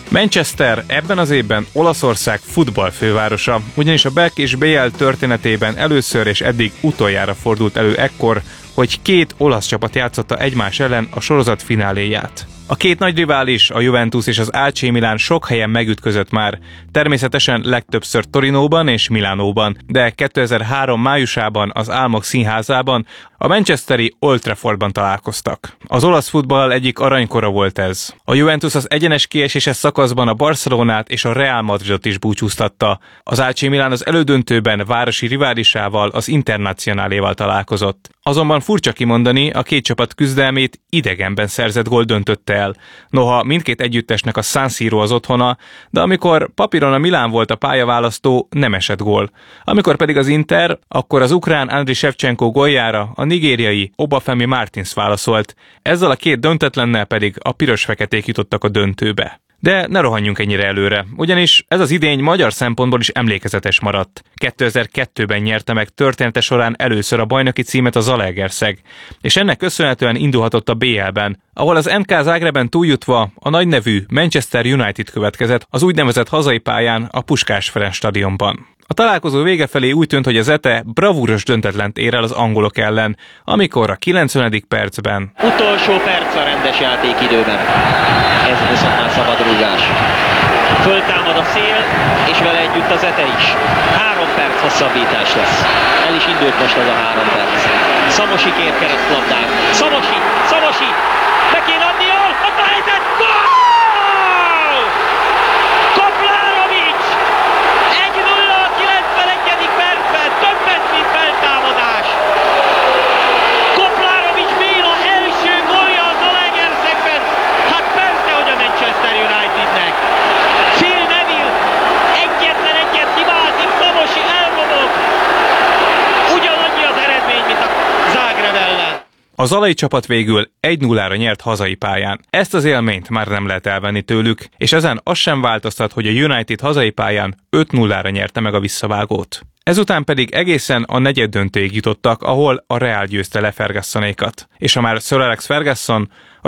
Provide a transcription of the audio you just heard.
Manchester ebben az évben Olaszország futballfővárosa, ugyanis a BEC és BL történetében először és eddig utoljára fordult elő ekkor, hogy két olasz csapat játszotta egymás ellen a sorozat fináléját. A két nagy rivális, a Juventus és az AC Milan sok helyen megütközött már, természetesen legtöbbször Torinóban és Milánóban, de 2003 májusában az Álmok Színházában, a manchesteri Old Traffordban találkoztak. Az olasz futball egyik aranykora volt ez. A Juventus az egyenes kieséses szakaszban a Barcelonát és a Real Madridot is búcsúztatta. Az AC Milan az elődöntőben városi riválisával, az Internacionáléval találkozott. Azonban furcsa kimondani, a két csapat küzdelmét idegenben szerzett gól döntötte el. Noha mindkét együttesnek a San Siro az otthona, de amikor papíron a Milán volt a pályaválasztó, nem esett gól. Amikor pedig az Inter, akkor az ukrán Andriy Shevchenko góljára a nigériai Obafemi Martins válaszolt. Ezzel a két döntetlennel pedig a piros-feketék jutottak a döntőbe. De ne rohanjunk ennyire előre, ugyanis ez az idény magyar szempontból is emlékezetes maradt. 2002-ben nyerte meg története során először a bajnoki címet a Zalaegerszeg, és ennek köszönhetően indulhatott a BL-ben, ahol az MK Zágrebben túljutva a nagynevű Manchester United következett az úgynevezett hazai pályán, a Puskás Ferenc stadionban. A találkozó vége felé úgy tűnt, hogy az ETE bravúros döntetlent ér el az angolok ellen, amikor a 90. percben utolsó perc a rendes játékidőben. Ez viszont már szabadrúgás. Föltámad a szél, és vele együtt az ETE is. 3 perc hosszabbítás lesz. El is indult most az a 3 perc. Szamosi kér keresztlabdát. Szamosi! Be kéne adni, jól! Ott a helyzet! Gól! Koplárovics! 1-0 a 91. percben. Többet, mint feltámadás. Koplárovics Béla első gólja a Zalaegerszegben. Hát persze, hogy a Manchester Unitednek. Phil Neville egyetlen egyet hibázik, Szamosi elrobog. Ugyanannyi az eredmény, mint a Zágráb ellen. A zalai csapat végül 1-0-ra nyert hazai pályán. Ezt az élményt már nem lehet elvenni tőlük, és ezen az sem változtat, hogy a United hazai pályán 5-0-ra nyerte meg a visszavágót. Ezután pedig egészen a negyeddöntőig jutottak, ahol a Real győzte le Fergussonékat. És ha már Sir Alex Ferguson, a